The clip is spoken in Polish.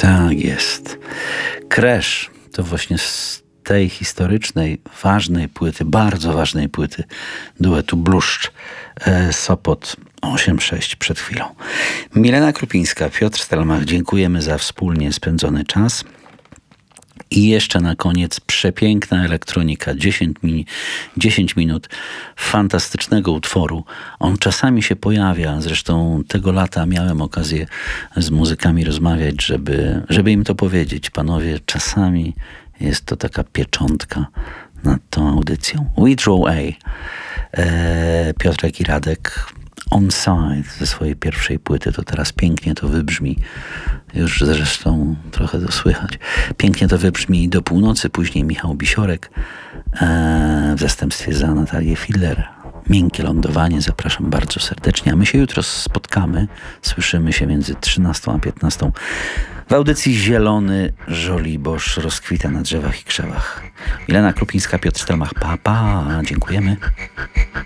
Tak jest. Crash to właśnie z tej historycznej, ważnej płyty, bardzo ważnej płyty duetu Bluszcz Sopot 8-6 przed chwilą. Milena Krupińska, Piotr Stelmach, dziękujemy za wspólnie spędzony czas. I jeszcze na koniec przepiękna elektronika, 10 minut fantastycznego utworu. On czasami się pojawia, zresztą tego lata miałem okazję z muzykami rozmawiać, żeby im to powiedzieć. Panowie, czasami jest to taka pieczątka nad tą audycją. We Draw A. Piotrek i Radek On Side ze swojej pierwszej płyty, to teraz pięknie to wybrzmi. Już zresztą trochę to słychać. Pięknie to wybrzmi do północy, później Michał Bisiorek w zastępstwie za Natalię Filler. Miękkie lądowanie, zapraszam bardzo serdecznie. A my się jutro spotkamy, słyszymy się między 13 a 15 w audycji Zielony Żoliborz rozkwita na drzewach i krzewach. Milena Krupińska, Piotr Stelmach, pa, dziękujemy.